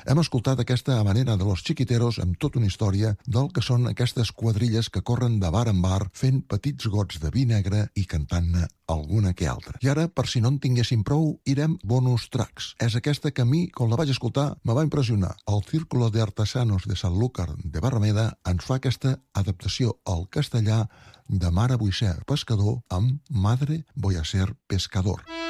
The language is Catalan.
Hem escoltat aquesta habanera de Los Chiquiteros amb tota una història del que són aquestes quadrilles que corren de bar en bar fent petits gots de vi negre i cantant-ne alguna que altra. I ara, per si no en tinguéssim prou, irem bonus tracks. És aquesta que a mi, quan la vaig escoltar, me va impressionar. El Círculo de Artesanos de Sanlúcar de Barrameda ens fa aquesta adaptació al castellà de Mare vull ser pescador amb Madre voy a ser pescador.